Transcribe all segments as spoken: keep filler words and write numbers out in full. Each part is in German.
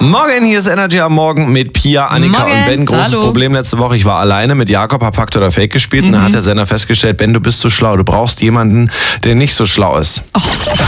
Morgen, hier ist Energy am Morgen mit Pia, Annika Morgen. und Ben. Großes Hallo. Problem letzte Woche, ich war alleine mit Jakob, hab Fakt oder Fake gespielt mhm. und dann hat der Sender festgestellt, Ben, du bist zu schlau, du brauchst jemanden, der nicht so schlau ist. Oh.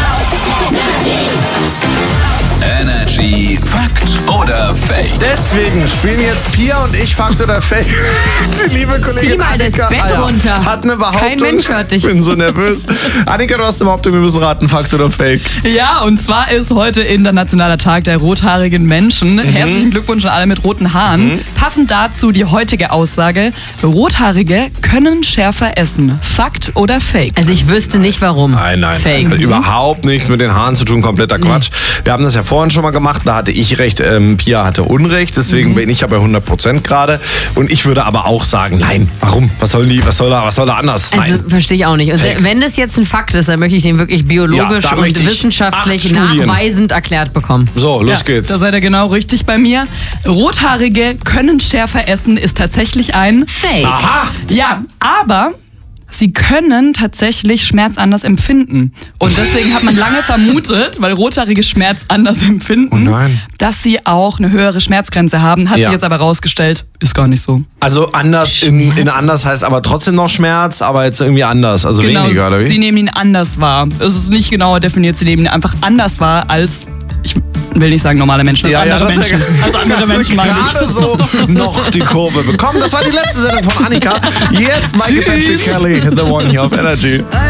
Energy Fakt oder Fake? Deswegen spielen jetzt Pia und ich Fakt oder Fake. Die liebe Kollegin Zieh mal Annika das Bett Alter, runter. hat eine Behauptung. Kein Mensch hört dich. Ich bin so nervös. Annika, du hast eine Behauptung, wir müssen raten, Fakt oder Fake. Ja, und zwar ist heute Internationaler Tag der rothaarigen Menschen. Mhm. Herzlichen Glückwunsch an alle mit roten Haaren. Mhm. Passend dazu die heutige Aussage: Rothaarige können schärfer essen. Fakt oder Fake? Also ich wüsste nicht warum. Nein, nein, Fake. hat überhaupt nichts mit den Haaren zu tun, kompletter Quatsch. Mhm. Wir haben das ja vorhin schon mal gemacht, da hatte ich recht, ähm, Pia hatte Unrecht, deswegen mhm. bin ich ja bei hundert Prozent gerade. Und ich würde aber auch sagen, nein, warum? Was soll die, was soll da, was soll da anders? Also Nein. verstehe ich auch nicht. Also, wenn das jetzt ein Fakt ist, dann möchte ich den wirklich biologisch Ja, da und möchte ich wissenschaftlich acht Studien. nachweisend erklärt bekommen. So, los Ja, geht's. Da seid ihr genau richtig bei mir. Rothaarige können schärfer essen, ist tatsächlich ein Fake. Aha! Ja, aber sie können tatsächlich Schmerz anders empfinden. Und deswegen hat man lange vermutet, weil Rothaarige Schmerz anders empfinden, Oh nein. dass sie auch eine höhere Schmerzgrenze haben. Hat Ja. sich jetzt aber rausgestellt, ist gar nicht so. Also anders, in, in anders heißt aber trotzdem noch Schmerz, aber jetzt irgendwie anders, also weniger, oder wie? Sie nehmen ihn anders wahr. Es ist nicht genauer definiert, sie nehmen ihn einfach anders wahr als, ich will nicht sagen normale Menschen, als Ja, ja, andere das ist ja Menschen. Als andere Menschen meine ich. gerade so noch die Kurve bekommen. Das war die letzte Sendung von Annika. Jetzt Michael Tschüss. Patrick Kelly, The One hier auf Energy.